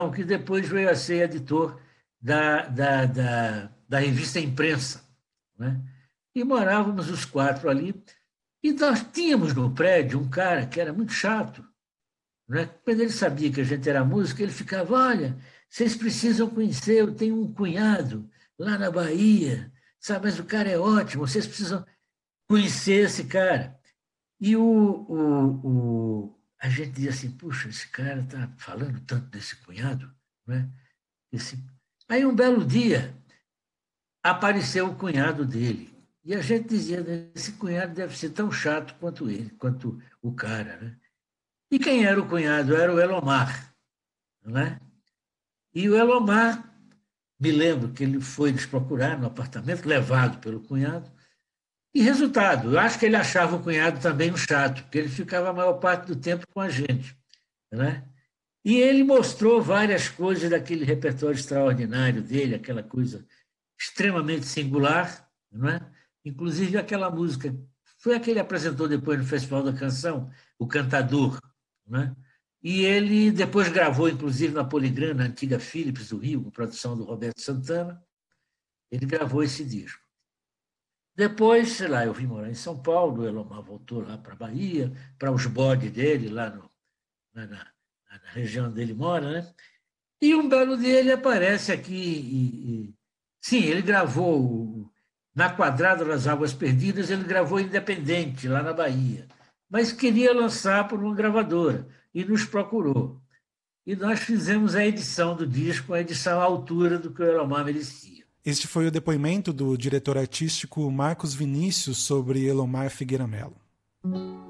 que depois veio a ser editor da revista Imprensa, né? E morávamos os quatro ali. E nós tínhamos no prédio um cara que era muito chato, né? Quando ele sabia que a gente era músico, ele ficava: olha, vocês precisam conhecer, eu tenho um cunhado lá na Bahia, sabe? Mas o cara é ótimo, vocês precisam conhecer esse cara. E a gente dizia assim: puxa, esse cara está falando tanto desse cunhado, né? Esse... Aí, um belo dia, apareceu o cunhado dele. E a gente dizia: esse cunhado deve ser tão chato quanto ele, quanto o cara, né? E quem era o cunhado? Era o Elomar, né? E o Elomar, me lembro que ele foi nos procurar no apartamento, levado pelo cunhado. E resultado, eu acho que ele achava o cunhado também um chato, porque ele ficava a maior parte do tempo com a gente, né? E ele mostrou várias coisas daquele repertório extraordinário dele, aquela coisa extremamente singular, né? Inclusive aquela música, foi a que ele apresentou depois no Festival da Canção, O Cantador, né? E ele depois gravou, inclusive, na Poligram, na antiga Philips do Rio, com produção do Roberto Santana, ele gravou esse disco. Depois, sei lá, eu vim morar em São Paulo, o Elomar voltou lá para a Bahia, para os bodes dele, lá na região onde ele mora, né? E um belo dia ele aparece aqui. Sim, ele gravou na Quadrada das Águas Perdidas, ele gravou Independente, lá na Bahia, mas queria lançar por uma gravadora e nos procurou. E nós fizemos a edição do disco, a edição à altura do que o Elomar merecia. Este foi o depoimento do diretor artístico Marcos Vinícius sobre Elomar Figueira Melo.